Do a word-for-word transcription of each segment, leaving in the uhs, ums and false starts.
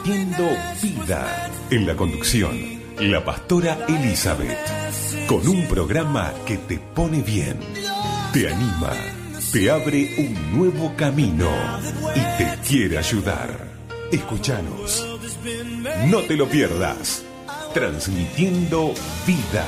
Transmitiendo vida. En la conducción, la pastora Elizabeth. Con un programa que te pone bien, te anima, te abre un nuevo camino y te quiere ayudar. Escúchanos. No te lo pierdas. Transmitiendo vida.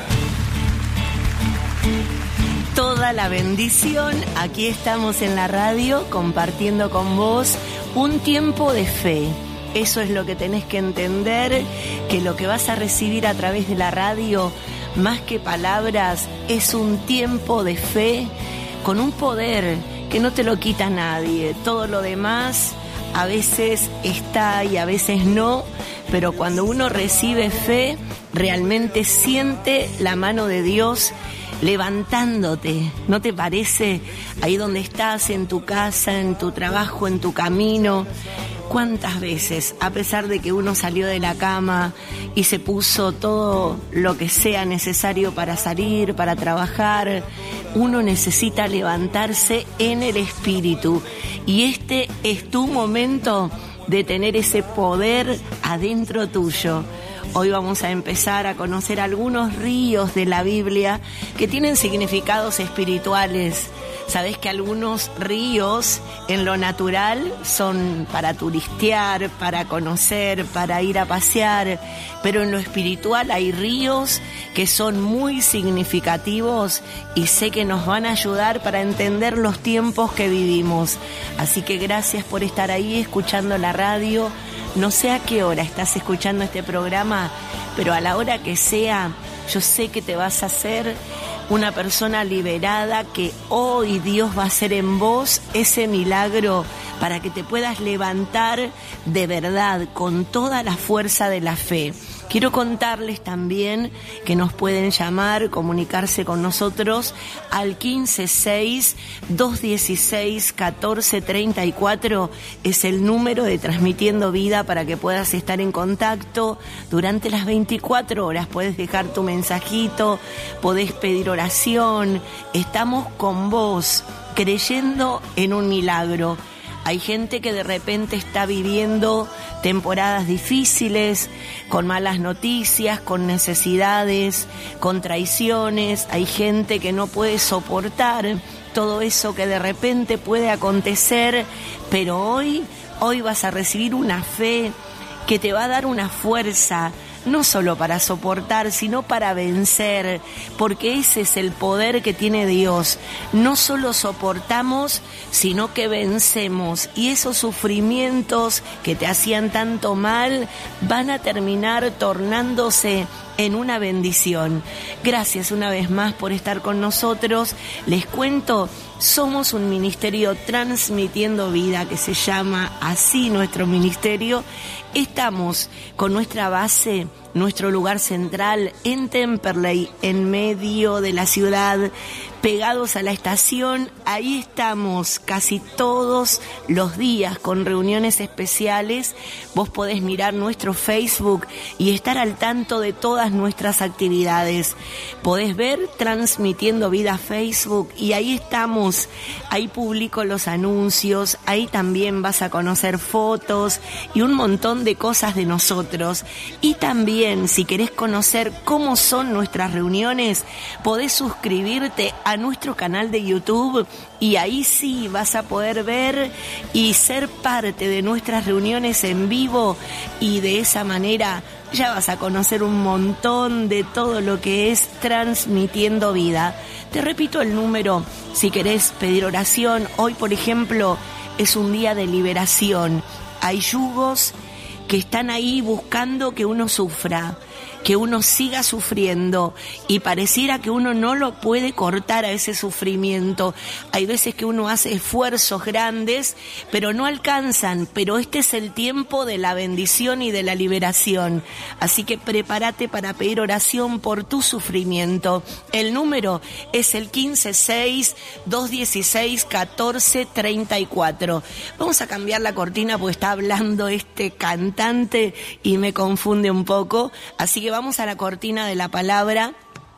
Toda la bendición, aquí estamos en la radio compartiendo con vos un tiempo de fe. Eso es lo que tenés que entender, que lo que vas a recibir a través de la radio, más que palabras, es un tiempo de fe con un poder que no te lo quita nadie. Todo lo demás a veces está y a veces no, pero cuando uno recibe fe, realmente siente la mano de Dios levantándote. ¿No te parece? Ahí donde estás, en tu casa, en tu trabajo, en tu camino. ¿Cuántas veces, a pesar de que uno salió de la cama y se puso todo lo que sea necesario para salir, para trabajar, uno necesita levantarse en el espíritu? Y este es tu momento de tener ese poder adentro tuyo. Hoy vamos a empezar a conocer algunos ríos de la Biblia que tienen significados espirituales. Sabés que algunos ríos en lo natural son para turistear, para conocer, para ir a pasear, pero en lo espiritual hay ríos que son muy significativos y sé que nos van a ayudar para entender los tiempos que vivimos. Así que gracias por estar ahí escuchando la radio. No sé a qué hora estás escuchando este programa, pero a la hora que sea, yo sé que te vas a hacer una persona liberada, que hoy Dios va a hacer en vos ese milagro para que te puedas levantar de verdad con toda la fuerza de la fe. Quiero contarles también que nos pueden llamar, comunicarse con nosotros al quince seis, dos dieciséis, catorce treinta y cuatro. Es el número de Transmitiendo Vida para que puedas estar en contacto durante las veinticuatro horas. Puedes dejar tu mensajito, podés pedir oración. Estamos con vos, creyendo en un milagro. Hay gente que de repente está viviendo temporadas difíciles, con malas noticias, con necesidades, con traiciones. Hay gente que no puede soportar todo eso que de repente puede acontecer, pero hoy, hoy vas a recibir una fe que te va a dar una fuerza, no solo para soportar, sino para vencer, porque ese es el poder que tiene Dios. No solo soportamos, sino que vencemos, y esos sufrimientos que te hacían tanto mal van a terminar tornándose en una bendición. Gracias una vez más por estar con nosotros. Les cuento, somos un ministerio Transmitiendo Vida, que se llama así nuestro ministerio. Estamos con nuestra base, nuestro lugar central en Temperley, en medio de la ciudad, pegados a la estación. Ahí estamos casi todos los días con reuniones especiales. Vos podés mirar nuestro Facebook y estar al tanto de todas nuestras actividades. Podés ver Transmitiendo Vida Facebook y ahí estamos. Ahí publico los anuncios, ahí también vas a conocer fotos y un montón de cosas de nosotros. Y también, si querés conocer cómo son nuestras reuniones, podés suscribirte a nuestro canal de YouTube y ahí sí vas a poder ver y ser parte de nuestras reuniones en vivo, y de esa manera ya vas a conocer un montón de todo lo que es Transmitiendo Vida. Te repito el número si querés pedir oración. Hoy, por ejemplo, es un día de liberación. Hay yugos que están ahí buscando que uno sufra, que uno siga sufriendo, y pareciera que uno no lo puede cortar a ese sufrimiento. Hay veces que uno hace esfuerzos grandes, pero no alcanzan, pero este es el tiempo de la bendición y de la liberación. Así que prepárate para pedir oración por tu sufrimiento. El número es el quince seis, dos dieciséis, catorce treinta y cuatro. Vamos a cambiar la cortina porque está hablando este cantante y me confunde un poco, así que vamos a la cortina de la palabra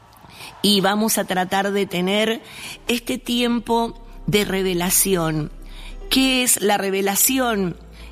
y vamos a tratar de tener este tiempo de revelación. ¿Qué es la revelación?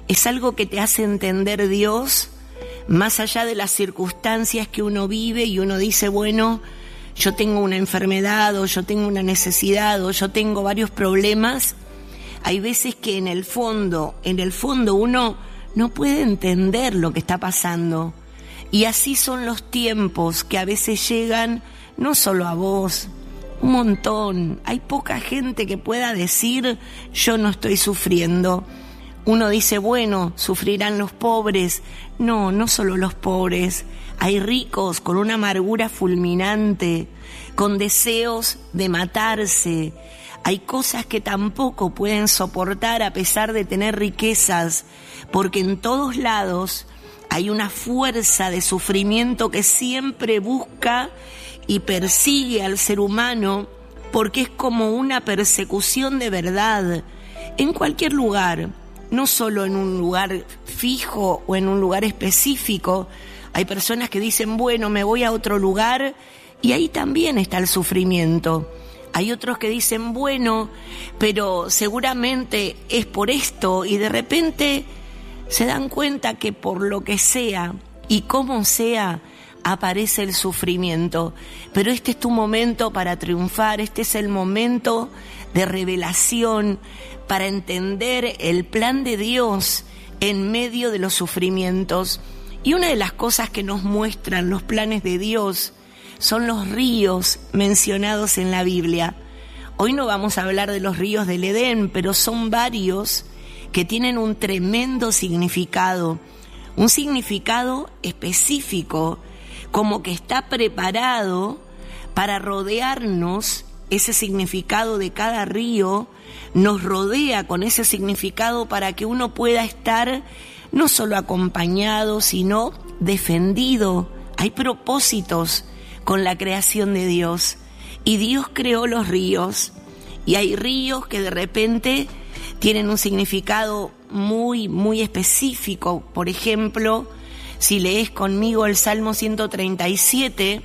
es algo que te hace entender Dios más allá de las circunstancias que uno vive y uno dice, bueno, yo tengo una enfermedad o yo tengo una necesidad o yo tengo varios problemas. Hay veces que en el fondo, en el fondo uno no puede entender lo que está pasando. Y así son los tiempos que a veces llegan no solo a vos, un montón. Hay poca gente que pueda decir, yo no estoy sufriendo. Uno dice, bueno, sufrirán los pobres. No, no solo los pobres. Hay ricos con una amargura fulminante, con deseos de matarse. Hay cosas que tampoco pueden soportar a pesar de tener riquezas, porque en todos lados hay una fuerza de sufrimiento que siempre busca y persigue al ser humano, porque es como una persecución de verdad en cualquier lugar, no solo en un lugar fijo o en un lugar específico. Hay personas que dicen, bueno, me voy a otro lugar y ahí también está el sufrimiento. Hay otros que dicen, bueno, pero seguramente es por esto, y de repente se dan cuenta que por lo que sea y como sea, aparece el sufrimiento. Pero este es tu momento para triunfar, este es el momento de revelación, para entender el plan de Dios en medio de los sufrimientos. Y una de las cosas que nos muestran los planes de Dios son los ríos mencionados en la Biblia. Hoy no vamos a hablar de los ríos del Edén, pero son varios que tienen un tremendo significado, un significado específico, como que está preparado para rodearnos. Ese significado de cada río nos rodea con ese significado para que uno pueda estar no solo acompañado, sino defendido. Hay propósitos con la creación de Dios, y Dios creó los ríos, y hay ríos que de repente tienen un significado muy, muy específico. Por ejemplo, si lees conmigo el Salmo ciento treinta y siete,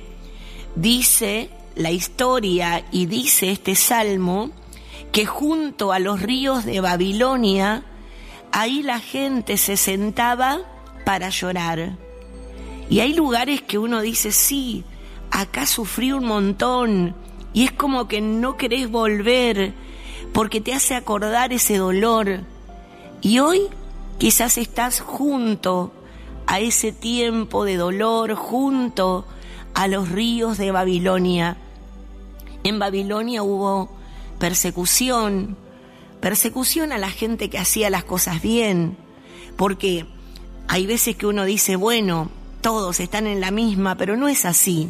dice la historia y dice este salmo que junto a los ríos de Babilonia, ahí la gente se sentaba para llorar. Y hay lugares que uno dice, sí, acá sufrí un montón, y es como que no querés volver porque te hace acordar ese dolor. Y hoy quizás estás junto a ese tiempo de dolor, junto a los ríos de Babilonia. En Babilonia hubo persecución, persecución a la gente que hacía las cosas bien, porque hay veces que uno dice, bueno, todos están en la misma, pero no es así.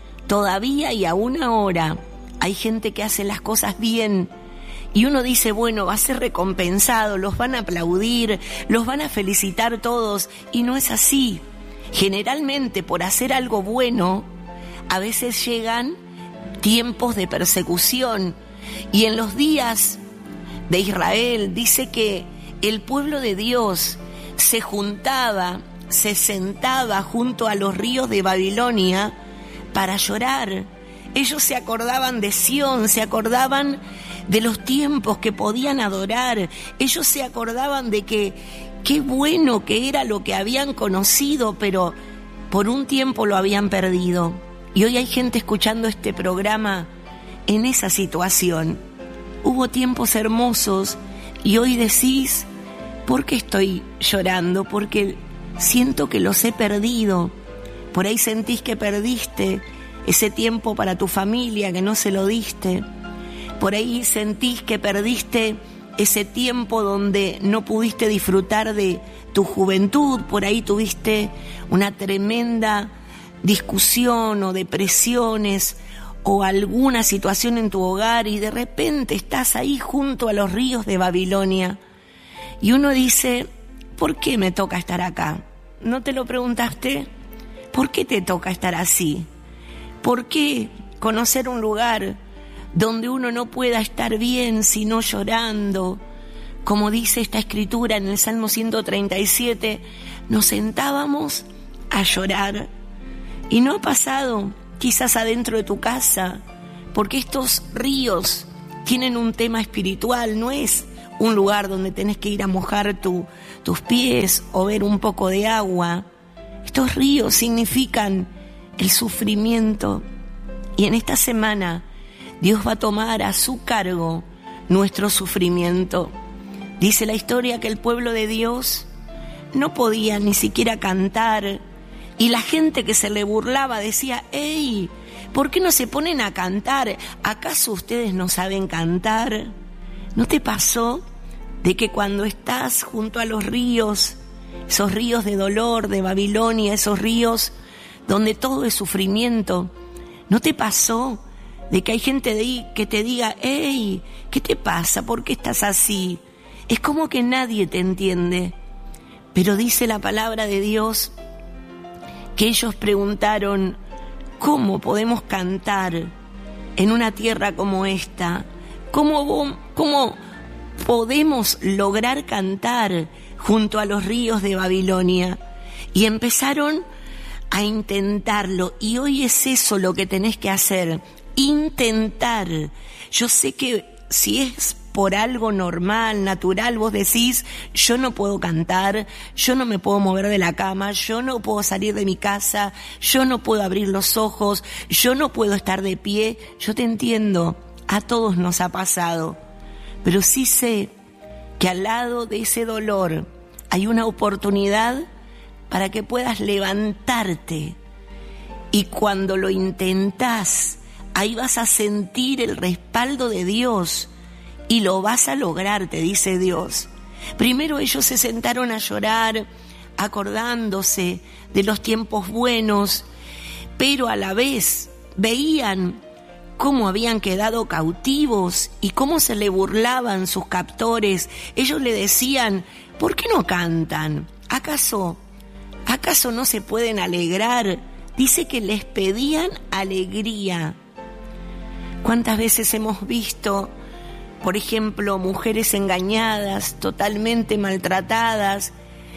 Todavía y aún ahora hay gente que hace las cosas bien, y uno dice, bueno, va a ser recompensado, los van a aplaudir, los van a felicitar todos, y no es así. Generalmente por hacer algo bueno, a veces llegan tiempos de persecución, y en los días de Israel dice que el pueblo de Dios se juntaba, se sentaba junto a los ríos de Babilonia para llorar. Ellos se acordaban de Sión, se acordaban de los tiempos que podían adorar. Ellos se acordaban de que qué bueno que era lo que habían conocido, pero por un tiempo lo habían perdido. Y hoy hay gente escuchando este programa en esa situación. Hubo tiempos hermosos y hoy decís, ¿por qué estoy llorando? Porque siento que los he perdido. Por ahí sentís que perdiste ese tiempo para tu familia, que no se lo diste. Por ahí sentís que perdiste ese tiempo donde no pudiste disfrutar de tu juventud. Por ahí tuviste una tremenda discusión o depresiones o alguna situación en tu hogar, y de repente estás ahí junto a los ríos de Babilonia. Y uno dice, ¿por qué me toca estar acá? ¿No te lo preguntaste? ¿Por qué te toca estar así? ¿Por qué conocer un lugar donde uno no pueda estar bien sino llorando? Como dice esta escritura en el Salmo ciento treinta y siete, nos sentábamos a llorar. Y no ha pasado quizás adentro de tu casa, porque estos ríos tienen un tema espiritual, no es un lugar donde tenés que ir a mojar tu, tus pies o ver un poco de agua. Estos ríos significan el sufrimiento. Y en esta semana Dios va a tomar a su cargo nuestro sufrimiento. Dice la historia que el pueblo de Dios no podía ni siquiera cantar, y la gente que se le burlaba decía: ¡Ey! ¿Por qué no se ponen a cantar? ¿Acaso ustedes no saben cantar? ¿No te pasó de que cuando estás junto a los ríos, esos ríos de dolor de Babilonia, esos ríos donde todo es sufrimiento, ¿no te pasó de que hay gente de ahí que te diga: ¡Ey! ¿Qué te pasa? ¿Por qué estás así? Es como que nadie te entiende. Pero dice la palabra de Dios que ellos preguntaron: ¿cómo podemos cantar en una tierra como esta? ¿Cómo, cómo podemos lograr cantar junto a los ríos de Babilonia? Y empezaron a intentarlo, y hoy es eso lo que tenés que hacer, intentar. Yo sé que si es por algo normal, natural, vos decís: yo no puedo cantar, yo no me puedo mover de la cama, yo no puedo salir de mi casa, yo no puedo abrir los ojos, yo no puedo estar de pie. Yo te entiendo, a todos nos ha pasado, pero sí sé que al lado de ese dolor hay una oportunidad para que puedas levantarte, y cuando lo intentás, ahí vas a sentir el respaldo de Dios. Y lo vas a lograr, te dice Dios. Primero ellos se sentaron a llorar, acordándose de los tiempos buenos, pero a la vez veían cómo habían quedado cautivos y cómo se le burlaban sus captores. Ellos le decían: ¿por qué no cantan? ¿Acaso, acaso no se pueden alegrar? Dice que les pedían alegría. ¿Cuántas veces hemos visto, por ejemplo, mujeres engañadas, totalmente maltratadas,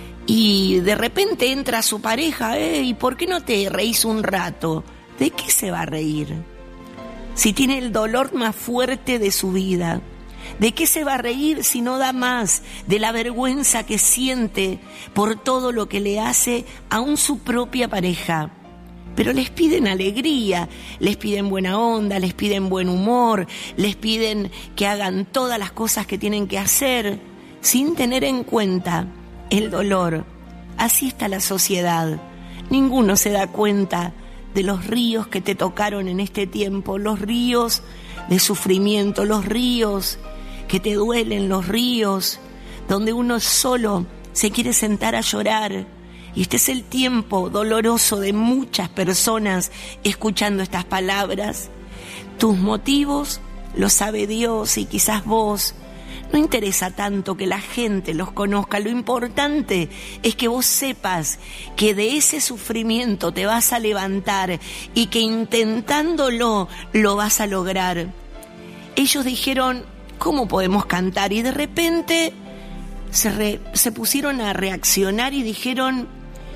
y de repente entra su pareja: ¿y por qué no te reís un rato? ¿De qué se va a reír? Si tiene el dolor más fuerte de su vida, ¿de qué se va a reír si no da más de la vergüenza que siente por todo lo que le hace aún su propia pareja? Pero les piden alegría, les piden buena onda, les piden buen humor, les piden que hagan todas las cosas que tienen que hacer, sin tener en cuenta el dolor. Así está la sociedad. Ninguno se da cuenta de los ríos que te tocaron en este tiempo, los ríos de sufrimiento, los ríos que te duelen, los ríos donde uno solo se quiere sentar a llorar. Y este es el tiempo doloroso de muchas personas escuchando estas palabras. Tus motivos los sabe Dios, y quizás vos no interesa tanto que la gente los conozca. Lo importante es que vos sepas que de ese sufrimiento te vas a levantar y que intentándolo lo vas a lograr. Ellos dijeron: ¿cómo podemos cantar? Y de repente se, re, se pusieron a reaccionar y dijeron: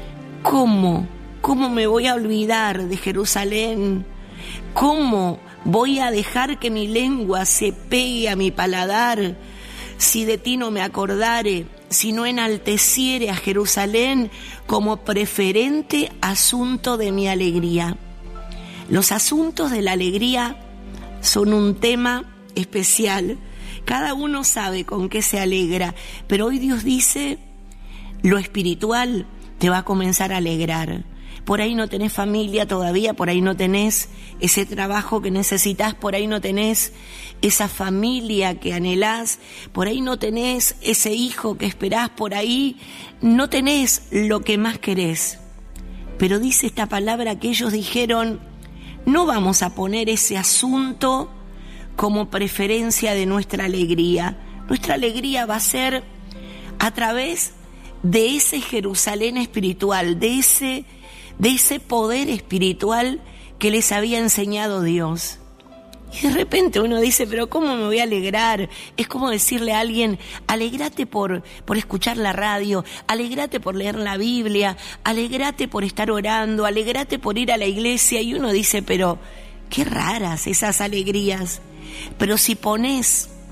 ¿Cómo? ¿Cómo me voy a olvidar de Jerusalén? ¿Cómo voy a dejar que mi lengua se pegue a mi paladar? Si de ti no me acordare, si no enalteciere a Jerusalén como preferente asunto de mi alegría. Los asuntos de la alegría son un tema especial. Cada uno sabe con qué se alegra, pero hoy Dios dice: lo espiritual te va a comenzar a alegrar. Por ahí no tenés familia todavía, por ahí no tenés ese trabajo que necesitas, por ahí no tenés esa familia que anhelás, por ahí no tenés ese hijo que esperás, por ahí no tenés lo que más querés. Pero dice esta palabra que ellos dijeron: no vamos a poner ese asunto como preferencia de nuestra alegría. Nuestra alegría va a ser a través de ese Jerusalén espiritual, de ese, de ese poder espiritual que les había enseñado Dios. Y de repente uno dice: pero ¿cómo me voy a alegrar? Es como decirle a alguien: alegrate por, por escuchar la radio, alegrate por leer la Biblia, alegrate por estar orando, alegrate por ir a la iglesia. Y uno dice: pero qué raras esas alegrías. Pero si pones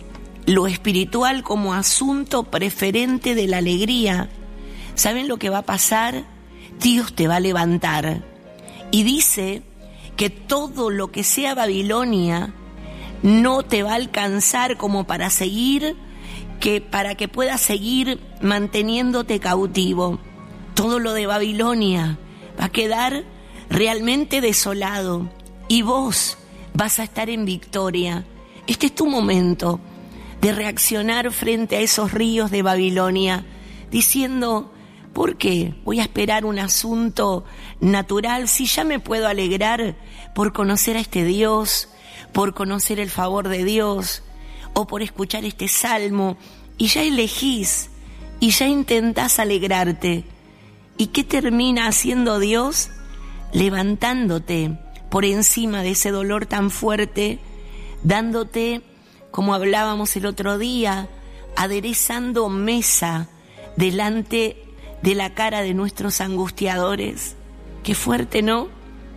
lo espiritual como asunto preferente de la alegría, ¿saben lo que va a pasar? Dios te va a levantar. Y dice que todo lo que sea Babilonia no te va a alcanzar como para seguir, que para que puedas seguir manteniéndote cautivo. Todo lo de Babilonia va a quedar realmente desolado y vos vas a estar en victoria. Este es tu momento de reaccionar frente a esos ríos de Babilonia, diciendo: ¿por qué voy a esperar un asunto natural si ya me puedo alegrar por conocer a este Dios, por conocer el favor de Dios, o por escuchar este salmo, y ya elegís y ya intentás alegrarte? ¿Y qué termina haciendo Dios? Levantándote por encima de ese dolor tan fuerte, dándote, como hablábamos el otro día, aderezando mesa delante de la cara de nuestros angustiadores. Qué fuerte, ¿no?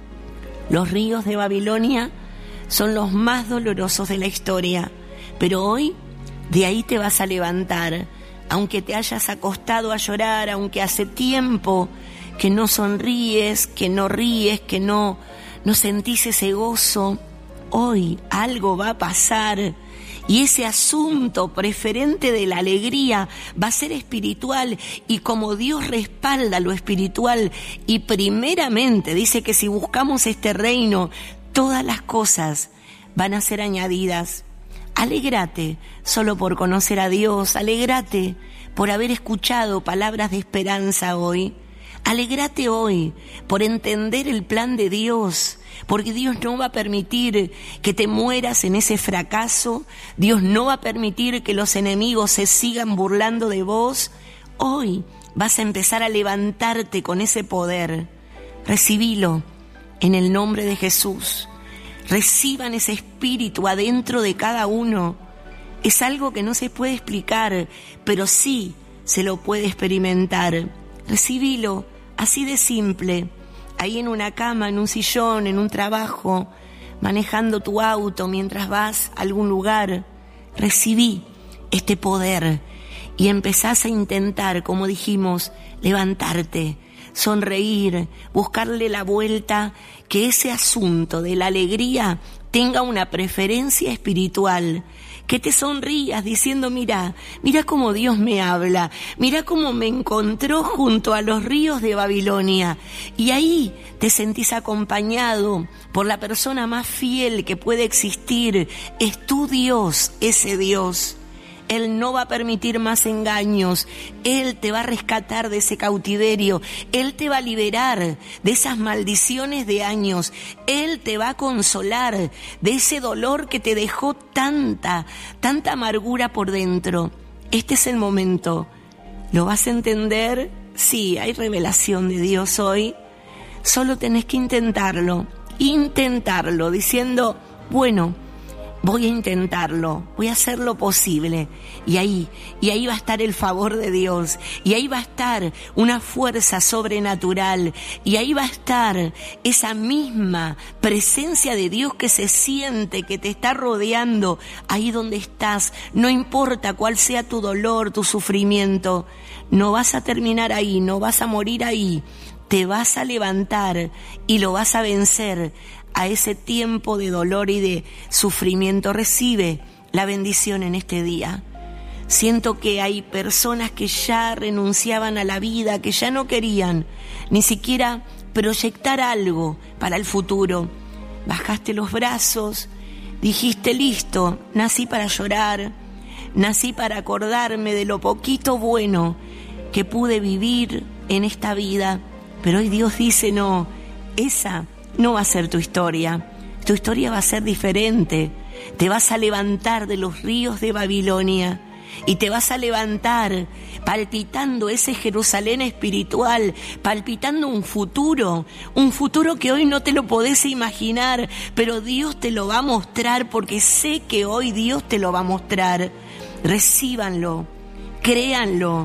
Los ríos de Babilonia son los más dolorosos de la historia, pero hoy de ahí te vas a levantar, aunque te hayas acostado a llorar, aunque hace tiempo que no sonríes, que no ríes, que no, no sentís ese gozo. Hoy algo va a pasar y ese asunto preferente de la alegría va a ser espiritual, y como Dios respalda lo espiritual y primeramente dice que si buscamos este reino, todas las cosas van a ser añadidas. Alégrate solo por conocer a Dios, alégrate por haber escuchado palabras de esperanza hoy. Alégrate hoy por entender el plan de Dios, porque Dios no va a permitir que te mueras en ese fracaso. Dios no va a permitir que los enemigos se sigan burlando de vos. Hoy vas a empezar a levantarte con ese poder. Recibilo en el nombre de Jesús. Reciban ese espíritu adentro de cada uno. Es algo que no se puede explicar, pero sí se lo puede experimentar. Recibilo, así de simple, ahí en una cama, en un sillón, en un trabajo, manejando tu auto mientras vas a algún lugar. Recibí este poder y empezás a intentar, como dijimos, levantarte, sonreír, buscarle la vuelta, que ese asunto de la alegría tenga una preferencia espiritual, que te sonrías diciendo: mira, mira cómo Dios me habla, mira cómo me encontró junto a los ríos de Babilonia, y ahí te sentís acompañado por la persona más fiel que puede existir. Es tu Dios, ese Dios. Él no va a permitir más engaños. Él te va a rescatar de ese cautiverio. Él te va a liberar de esas maldiciones de años. Él te va a consolar de ese dolor que te dejó tanta, tanta amargura por dentro. Este es el momento. ¿Lo vas a entender? Sí, hay revelación de Dios hoy. Solo tenés que intentarlo. Intentarlo, diciendo: bueno, voy a intentarlo, voy a hacer lo posible. Y ahí, y ahí va a estar el favor de Dios, y ahí va a estar una fuerza sobrenatural, y ahí va a estar esa misma presencia de Dios que se siente, que te está rodeando ahí donde estás. No importa cuál sea tu dolor, tu sufrimiento, no vas a terminar ahí, no vas a morir ahí. Te vas a levantar y lo vas a vencer a ese tiempo de dolor y de sufrimiento. Recibe la bendición en este día. Siento que hay personas que ya renunciaban a la vida, que ya no querían ni siquiera proyectar algo para el futuro. Bajaste los brazos, dijiste: listo, nací para llorar, nací para acordarme de lo poquito bueno que pude vivir en esta vida. Pero hoy Dios dice: no, esa no va a ser tu historia. Tu historia va a ser diferente. Te vas a levantar de los ríos de Babilonia y te vas a levantar palpitando ese Jerusalén espiritual, palpitando un futuro, un futuro que hoy no te lo podés imaginar, pero Dios te lo va a mostrar, porque sé que hoy Dios te lo va a mostrar. Recíbanlo, créanlo,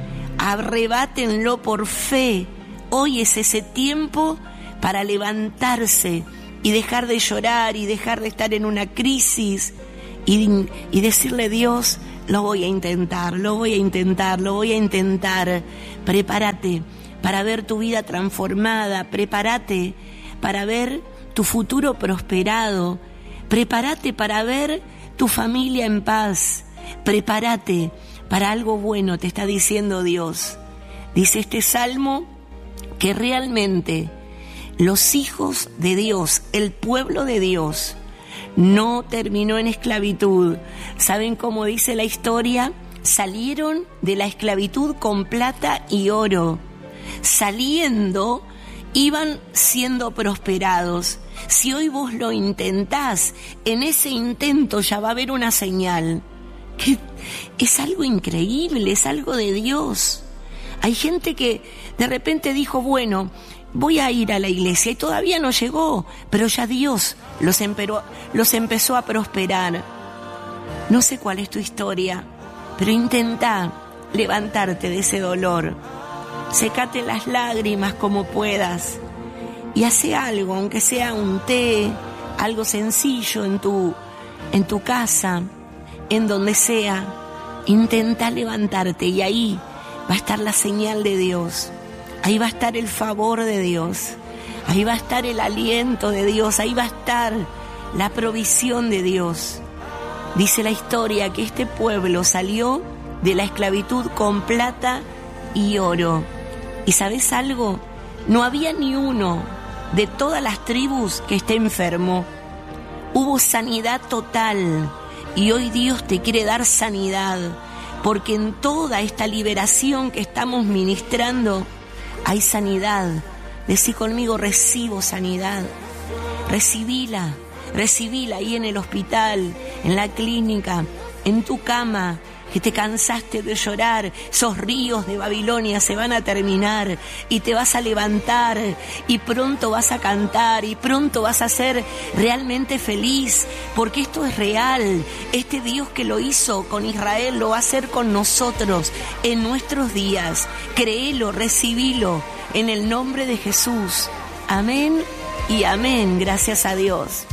arrebátenlo por fe. Hoy es ese tiempo para levantarse y dejar de llorar y dejar de estar en una crisis y, y decirle: Dios, lo voy a intentar, lo voy a intentar, lo voy a intentar. Prepárate para ver tu vida transformada, prepárate para ver tu futuro prosperado, prepárate para ver tu familia en paz, prepárate para algo bueno, te está diciendo Dios. Dice este salmo que realmente los hijos de Dios, el pueblo de Dios, no terminó en esclavitud. ¿Saben cómo dice la historia? Salieron de la esclavitud con plata y oro. Saliendo, iban siendo prosperados. Si hoy vos lo intentás, en ese intento ya va a haber una señal. Que es algo increíble, es algo de Dios. Hay gente que de repente dijo: bueno, voy a ir a la iglesia, y todavía no llegó, pero ya Dios los, emperó, los empezó a prosperar. No sé cuál es tu historia, pero intenta levantarte de ese dolor. Sécate las lágrimas como puedas y hace algo, aunque sea un té, algo sencillo en tu, en tu casa, en donde sea. Intenta levantarte y ahí va a estar la señal de Dios. Ahí va a estar el favor de Dios, ahí va a estar el aliento de Dios, ahí va a estar la provisión de Dios. Dice la historia que este pueblo salió de la esclavitud con plata y oro. ¿Y sabes algo? No había ni uno de todas las tribus que esté enfermo. Hubo sanidad total, y hoy Dios te quiere dar sanidad, porque en toda esta liberación que estamos ministrando hay sanidad. Decí conmigo: recibo sanidad. Recibila, recibila ahí en el hospital, en la clínica, en tu cama, que te cansaste de llorar. Esos ríos de Babilonia se van a terminar y te vas a levantar y pronto vas a cantar y pronto vas a ser realmente feliz, porque esto es real. Este Dios que lo hizo con Israel lo va a hacer con nosotros en nuestros días. Créelo, recibilo en el nombre de Jesús. Amén y amén. Gracias a Dios.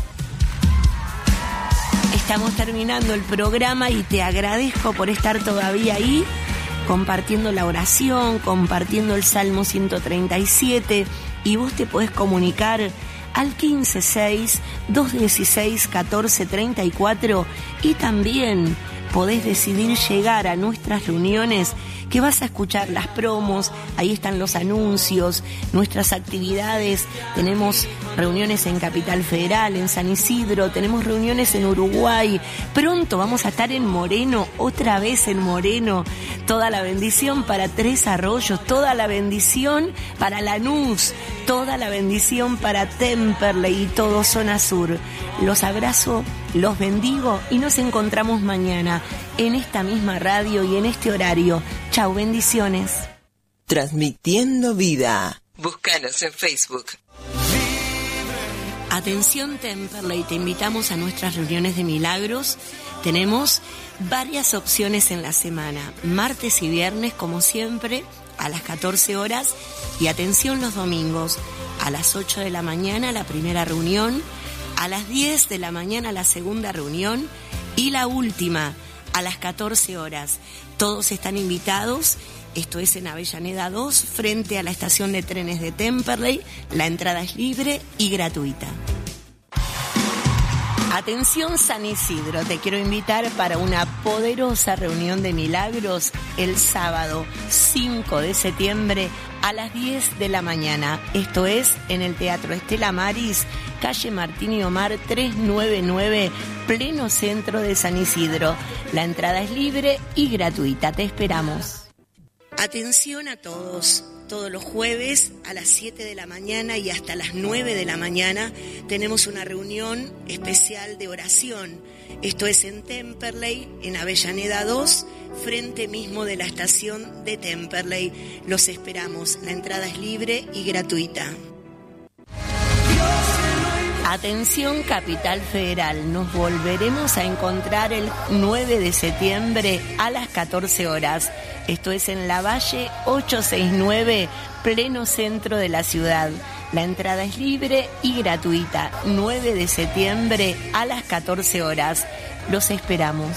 Estamos terminando el programa y te agradezco por estar todavía ahí, compartiendo la oración, compartiendo el Salmo ciento treinta y siete, y vos te podés comunicar al quince seis, dos dieciséis, catorce treinta y cuatro, y también podés decidir llegar a nuestras reuniones, que vas a escuchar las promos, ahí están los anuncios, nuestras actividades. Tenemos reuniones en Capital Federal, en San Isidro, tenemos reuniones en Uruguay, pronto vamos a estar en Moreno, otra vez en Moreno. Toda la bendición para Tres Arroyos, toda la bendición para Lanús, toda la bendición para Temperley y todo Zona Sur. Los abrazo, los bendigo y nos encontramos mañana en esta misma radio y en este horario. Chau, bendiciones. Transmitiendo vida. Búscanos en Facebook. Atención Temperley, te invitamos a nuestras reuniones de milagros. Tenemos varias opciones en la semana, martes y viernes como siempre a las catorce horas, y atención los domingos a las ocho de la mañana la primera reunión, a las diez de la mañana la segunda reunión y la última a las catorce horas. Todos están invitados. Esto es en Avellaneda dos, frente a la estación de trenes de Temperley. La entrada es libre y gratuita. Atención San Isidro, te quiero invitar para una poderosa reunión de milagros el sábado cinco de septiembre a las diez de la mañana. Esto es en el Teatro Estela Maris, calle Martín y Omar trescientos noventa y nueve, pleno centro de San Isidro. La entrada es libre y gratuita, te esperamos. Atención a todos. Todos los jueves a las siete de la mañana y hasta las nueve de la mañana tenemos una reunión especial de oración. Esto es en Temperley, en Avellaneda dos, frente mismo de la estación de Temperley. Los esperamos. La entrada es libre y gratuita. Atención Capital Federal, nos volveremos a encontrar el nueve de septiembre a las catorce horas. Esto es en La Valle ochocientos sesenta y nueve, pleno centro de la ciudad. La entrada es libre y gratuita. nueve de septiembre a las catorce horas. Los esperamos.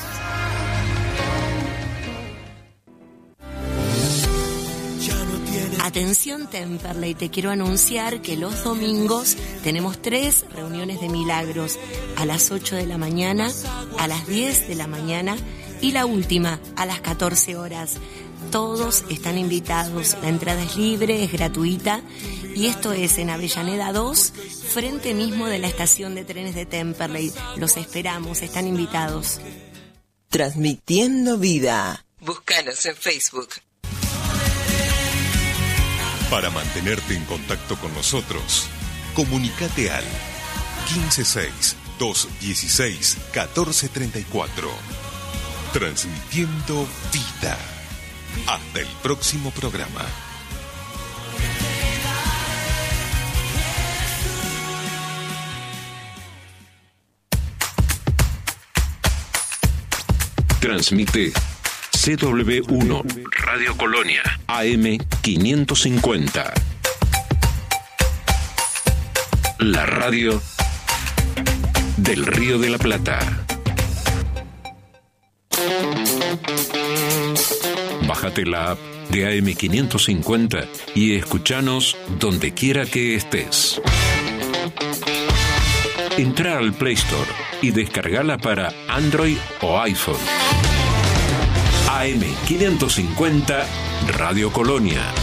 Atención Temperley, te quiero anunciar que los domingos tenemos tres reuniones de milagros, a las ocho de la mañana, a las diez de la mañana y la última a las catorce horas. Todos están invitados, la entrada es libre, es gratuita y esto es en Avellaneda dos, frente mismo de la estación de trenes de Temperley. Los esperamos, están invitados. Transmitiendo vida. Búscanos en Facebook. Para mantenerte en contacto con nosotros, comunícate al quince seis, doscientos dieciséis, catorce treinta y cuatro. Transmitiendo vida. Hasta el próximo programa. Transmite C W uno Radio Colonia A M quinientos cincuenta. La radio del Río de la Plata. Bájate la app de A M quinientos cincuenta y escuchanos donde quiera que estés. Entra al Play Store y descargala para Android o iPhone. A M quinientos cincuenta Radio Colonia.